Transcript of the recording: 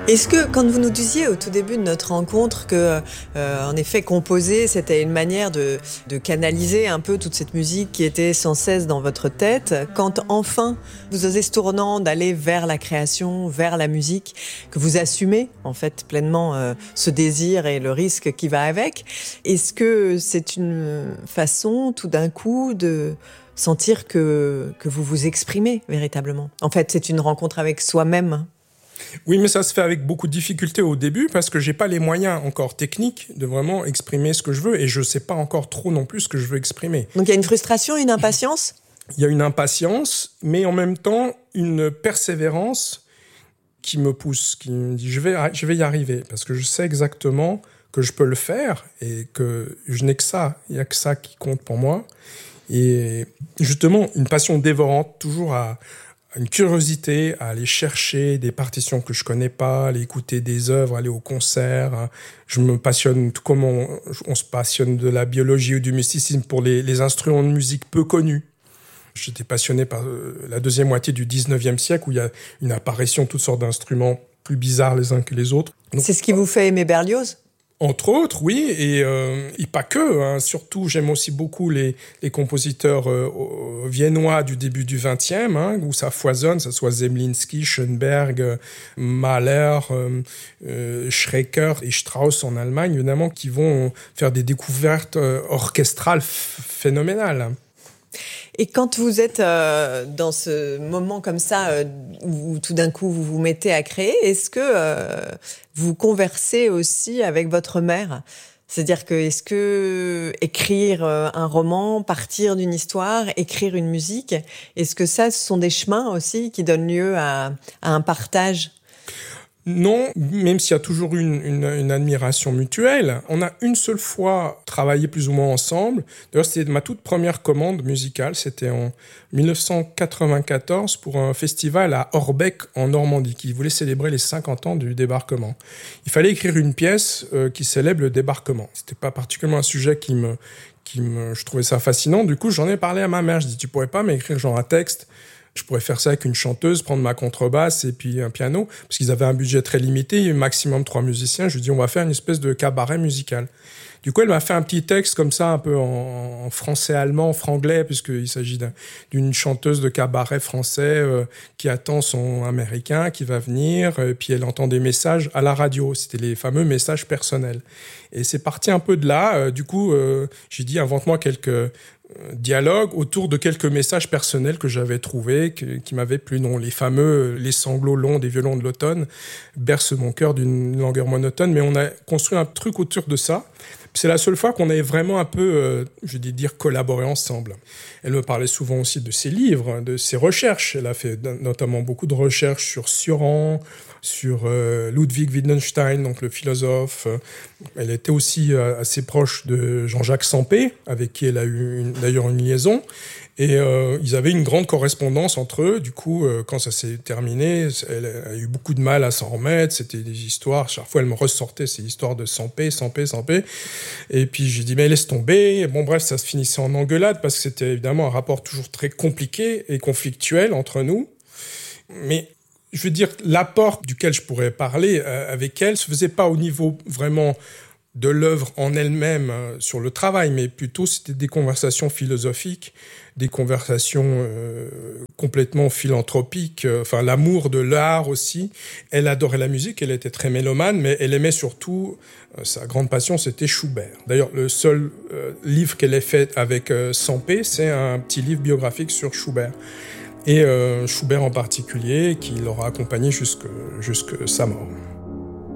Est-ce que, quand vous nous disiez au tout début de notre rencontre que, en effet, composer, c'était une manière de canaliser un peu toute cette musique qui était sans cesse dans votre tête, quand enfin vous osez ce tournant d'aller vers la création, vers la musique, que vous assumez en fait pleinement ce désir et le risque qui va avec, est-ce que c'est une façon tout d'un coup de sentir que vous vous exprimez véritablement? En fait, c'est une rencontre avec soi-même. Oui, mais ça se fait avec beaucoup de difficultés au début parce que j'ai pas les moyens encore techniques de vraiment exprimer ce que je veux et je sais pas encore trop non plus ce que je veux exprimer. Donc il y a une frustration, une impatience ? Il y a une impatience, mais en même temps une persévérance qui me pousse, qui me dit je vais y arriver parce que je sais exactement que je peux le faire et que je n'ai que ça, il y a que ça qui compte pour moi. Et justement, une passion dévorante, toujours à une curiosité à aller chercher des partitions que je connais pas, aller écouter des œuvres, aller au concert. Je me passionne, tout comme on se passionne de la biologie ou du mysticisme pour les instruments de musique peu connus. J'étais passionné par la deuxième moitié du 19e siècle où il y a une apparition de toutes sortes d'instruments plus bizarres les uns que les autres. Donc, c'est ce qui vous fait aimer Berlioz ? Entre autres, oui, et pas que. Hein. Surtout, j'aime aussi beaucoup les compositeurs viennois du début du XXe, où ça foisonne, ça soit Zemlinsky, Schoenberg, Mahler, Schreker et Strauss en Allemagne, évidemment, qui vont faire des découvertes orchestrales phénoménales. Et quand vous êtes dans ce moment comme ça, où tout d'un coup vous vous mettez à créer, est-ce que vous conversez aussi avec votre mère ? C'est-à-dire que est-ce que écrire un roman, partir d'une histoire, écrire une musique, est-ce que ça, ce sont des chemins aussi qui donnent lieu à un partage ? Non, même s'il y a toujours une admiration mutuelle. On a une seule fois travaillé plus ou moins ensemble. D'ailleurs, c'était ma toute première commande musicale. C'était en 1994 pour un festival à Orbeck, en Normandie, qui voulait célébrer les 50 ans du débarquement. Il fallait écrire une pièce qui célèbre le débarquement. C'était pas particulièrement un sujet je trouvais ça fascinant. Du coup, j'en ai parlé à ma mère. Je dis, tu pourrais pas m'écrire genre un texte? Je pourrais faire ça avec une chanteuse, prendre ma contrebasse et puis un piano, parce qu'ils avaient un budget très limité, maximum 3 musiciens. Je lui ai dit, on va faire une espèce de cabaret musical. Du coup, elle m'a fait un petit texte comme ça, un peu en français-allemand, en franglais, puisqu'il s'agit d'une chanteuse de cabaret français qui attend son américain qui va venir, et puis elle entend des messages à la radio. C'était les fameux messages personnels. Et c'est parti un peu de là. Du coup, j'ai dit, invente-moi quelques dialogue autour de quelques messages personnels que j'avais trouvés, qui m'avaient plu. Non, les fameux « Les sanglots longs des violons de l'automne bercent mon cœur d'une langueur monotone », mais on a construit un truc autour de ça. C'est la seule fois qu'on avait vraiment un peu, je vais dire, collaboré ensemble. Elle me parlait souvent aussi de ses livres, de ses recherches. Elle a fait notamment beaucoup de recherches sur Sioran, sur Ludwig Wittgenstein, donc le philosophe. Elle était aussi assez proche de Jean-Jacques Sempé, avec qui elle a eu d'ailleurs une liaison. Et ils avaient une grande correspondance entre eux. Du coup, quand ça s'est terminé, elle a eu beaucoup de mal à s'en remettre. C'était des histoires. Chaque fois, elle me ressortait ces histoires de Sempé. Et puis, j'ai dit, mais laisse tomber. Et bon, bref, ça se finissait en engueulade parce que c'était évidemment un rapport toujours très compliqué et conflictuel entre nous. Mais je veux dire, l'apport duquel je pourrais parler avec elle se faisait pas au niveau vraiment de l'œuvre en elle-même sur le travail, mais plutôt c'était des conversations philosophiques, des conversations complètement philanthropiques, enfin l'amour de l'art aussi. Elle adorait la musique, elle était très mélomane, mais elle aimait surtout, sa grande passion, c'était Schubert. D'ailleurs, le seul livre qu'elle ait fait avec Sempé, c'est un petit livre biographique sur Schubert. Et Schubert en particulier, qui l'aura accompagné jusque sa mort.